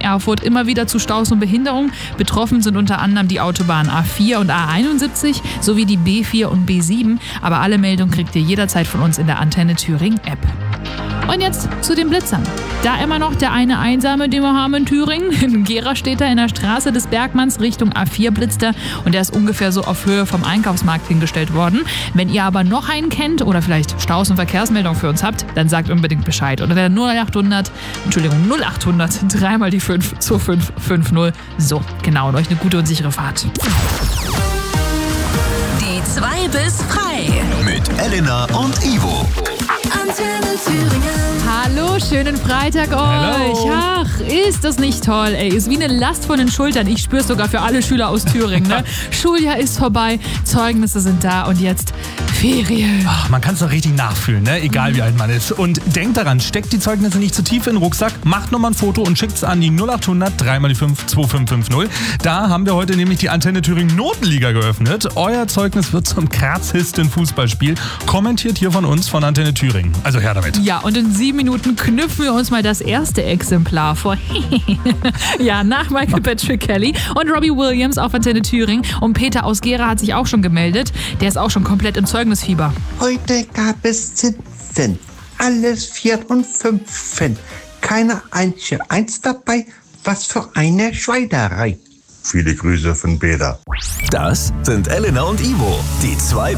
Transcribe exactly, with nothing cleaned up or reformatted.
Erfurt immer wieder zu Staus und Behinderungen. Betroffen sind unter anderem die Autobahnen A vier und A einundsiebzig sowie die B vier und B sieben. Aber alle Meldungen kriegt ihr jederzeit von uns in der Antenne Thüringen App. Und jetzt zu den Blitzern. Da immer noch der eine Einsame, den wir haben in Thüringen. In Gera steht er in der Straße des Bergmanns Richtung A vier blitzt er und der ist ungefähr so auf Höhe vom Einkaufsmarkt hingestellt worden. Wenn ihr aber noch einen kennt oder vielleicht Staus- und Verkehrsmeldungen für uns habt, dann sagt unbedingt Bescheid. Oder der null achthundert, Entschuldigung, null achthundert, dreimal die fünf zu fünf fünf null. So, genau, und euch eine gute und sichere Fahrt. Die zwei bis frei. Mit Elena und Ivo. Antenne Thüringen. Hallo, schönen Freitag euch. Hello. Ach, ist das nicht toll, ey. Ist wie eine Last von den Schultern. Ich spür's sogar für alle Schüler aus Thüringen, ne? Schuljahr ist vorbei, Zeugnisse sind da und jetzt Ferien. Ach, man kann es doch richtig nachfühlen, ne? Egal Mhm. wie alt man ist. Und denkt daran, steckt die Zeugnisse nicht zu tief in den Rucksack, macht nochmal ein Foto und schickt es an die null achthundert, dreimal die fünf, zwei fünf fünf null. Da haben wir heute nämlich die Antenne Thüringen Notenliga geöffnet. Euer Zeugnis wird zum krassisten Fußballspiel. Kommentiert hier von uns von Antenne Thüringen. Also her damit. Ja, und in sieben Minuten knüpfen wir uns mal das erste Exemplar vor. Ja, nach Michael Patrick Kelly und Robbie Williams auf Antenne Thüringen. Und Peter aus Gera hat sich auch schon gemeldet. Der ist auch schon komplett im Zeugnisfieber. Heute gab es Zinsen. Alles vier und fünfen. Keine einzige Eins dabei. Was für eine Schweinerei. Viele Grüße von Peter. Das sind Elena und Ivo, die zwei